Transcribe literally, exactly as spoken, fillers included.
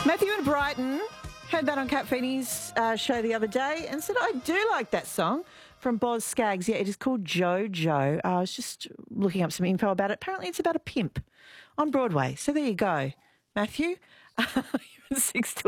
Matthew in Brighton heard that on Kat Feeney's uh, show the other day and said, I do like that song from Boz Scaggs. Yeah, it is called Jojo. Uh, I was just looking up some info about it. Apparently it's about a pimp on Broadway. So there you go, Matthew. You're in six to